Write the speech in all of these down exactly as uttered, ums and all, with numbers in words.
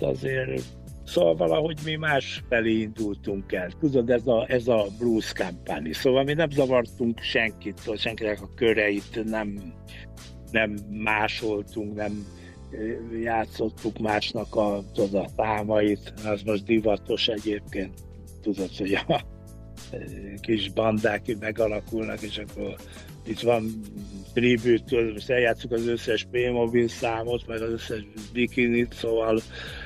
azért szóval valahogy mi más felé indultunk el. Tudod, ez a, ez a blues kampány. Szóval mi nem zavartunk senkit, senkinek a köreit, nem, nem másoltunk, nem játszottuk másnak a, tudod, a számait. Az most divatos egyébként. Tudod, hogy a kis bandák megalakulnak, és akkor itt van tribute, most eljátszuk az összes Playmobil számot, meg az összes bikinit, szóval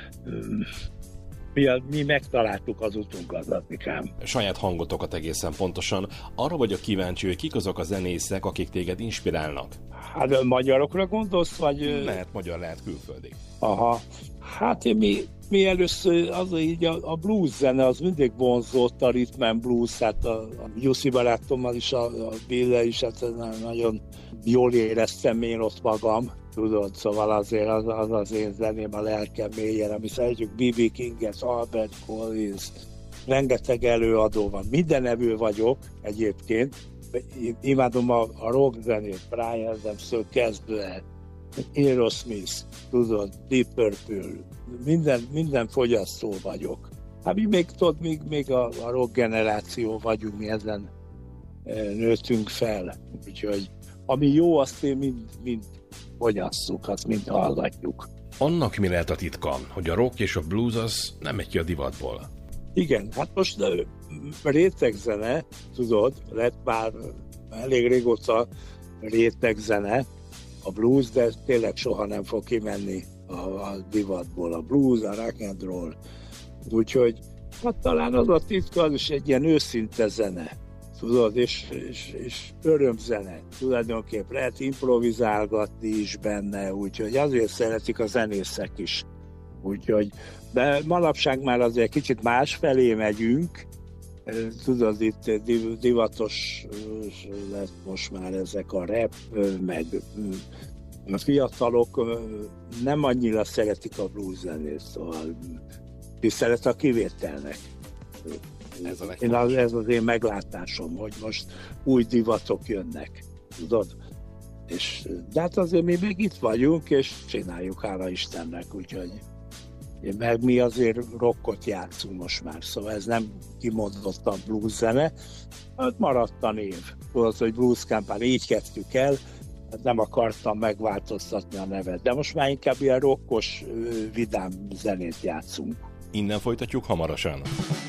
mi, a, mi megtaláltuk az utunkat, Attikám. Saját hangotokat egészen pontosan. Arra vagyok kíváncsi, hogy kik azok a zenészek, akik téged inspirálnak? Hát magyarokra gondolsz, vagy... Lehet magyar, lehet külföldi. Aha. Hát mi, mi először, az így a, a blues zene, az mindig vonzott, a rhythm and blues, hát a, a Jussi barátommal is, a, a Bille is, hát nagyon jól éreztem én ott magam, tudod, szóval azért az az, az én zeném a lelkem mélyen, ami szeretjük bé bé Kinget, Albert Collins, rengeteg előadó van, minden evő vagyok egyébként, én imádom a, a rock zenét, Brian Adams-től kezdve, Aerosmith, tudod, Deep Purple, minden, minden fogyasztó vagyok. Hát mi még, tudod, még, még a, a rock generáció vagyunk, mi ezen e, nőttünk fel. Úgyhogy ami jó, azt én mind, mind fogyasszuk, azt mind hallgatjuk. Annak mi lehet a titka, hogy a rock és a blues az nem megy ki a divatból? Igen, hát most rétegzene, tudod, lett már elég régóta rétegzene, a blues, de tényleg soha nem fog kimenni a, a divatból. A blues, a rock and roll. Úgyhogy hát talán az a titka, az is egy ilyen őszinte zene. Tudod, és, és, és örömzene. Tulajdonképpen lehet improvizálgatni is benne, úgyhogy azért szeretik a zenészek is. Úgyhogy, de manapság már azért kicsit más felé megyünk. Tudod, itt divatos lett most már ezek a rap, meg a fiatalok nem annyira szeretik a blues zenét, szóval tisztelet a kivételnek. Ez, a én az, ez az én meglátásom, hogy most új divatok jönnek, tudod? És, de hát azért mi még itt vagyunk, és csináljuk, hála Istennek, úgyhogy meg mi azért rockot játszunk most már, szóval ez nem kimondott a blues zene, hát maradt a név. Tudod, hogy blues kampány, így kezdtük el, nem akartam megváltoztatni a nevet, de most már inkább ilyen rockos, vidám zenét játszunk. Innen folytatjuk hamarosan.